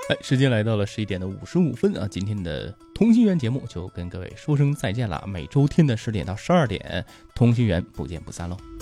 时间来到了11:55啊，今天的同心圆节目就跟各位说声再见了。每周天的10点到12点，同心圆不见不散喽。